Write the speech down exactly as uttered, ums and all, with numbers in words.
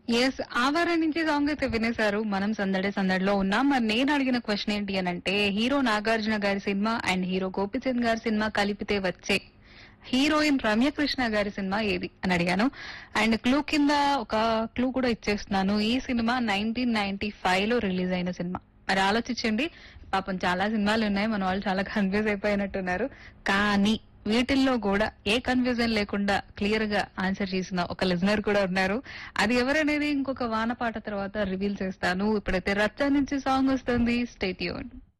Yes ఆవారం నుంచి song అయితే వినేశారు. మనం సందడి సందడిలో ఉన్నాం. మరి నేను అడిగిన క్వశ్చన్ ఏంటి అని అంటే హీరో నాగార్జున గారి సినిమా అండ్ హీరో గోపిచంద్ గారి సినిమా కలిపితే వచ్చే హీరోయిన్ రమ్యకృష్ణ గారి సినిమా ఏది అని అడిగాను. అండ్ క్లూ కింద ఒక క్లూ కూడా ఇచ్చేస్తున్నాను. ఈ సినిమా నైన్టీన్ నైన్టీ ఫైవ్ లో రిలీజ్ అయిన సినిమా. మరి ఆలోచించండి. పాపం చాలా సినిమాలు ఉన్నాయి, మన వాళ్ళు చాలా కన్ఫ్యూజ్ అయిపోయినట్టున్నారు. కానీ వీటిల్లో కూడా ఏ కన్ఫ్యూజన్ లేకుండా క్లియర్ గా ఆన్సర్ చేసిన ఒక లిజనర్ కూడా ఉన్నారు. అది ఎవరనేది ఇంకొక వానపాట తర్వాత రివీల్ చేస్తాను. ఇప్పుడైతే రచ్చ నుంచి సాంగ్ వస్తుంది. Stay tuned.